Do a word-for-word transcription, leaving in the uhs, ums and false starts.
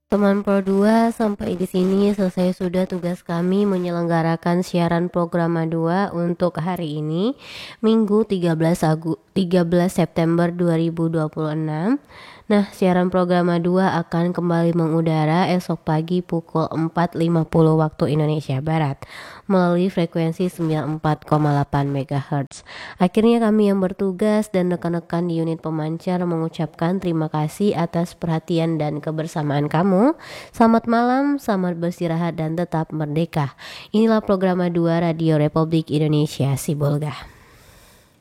Teman Pro dua, sampai di sini selesai sudah tugas kami menyelenggarakan siaran Programa dua untuk hari ini, Minggu tiga belas Agu- tiga belas September dua ribu dua puluh enam. Nah, siaran Programa dua akan kembali mengudara esok pagi pukul empat lima puluh waktu Indonesia Barat melalui frekuensi sembilan puluh empat koma delapan megahertz. Akhirnya kami yang bertugas dan rekan-rekan di unit pemancar mengucapkan terima kasih atas perhatian dan kebersamaan kamu. Selamat malam, selamat beristirahat dan tetap merdeka. Inilah Programa dua Radio Republik Indonesia Sibolga.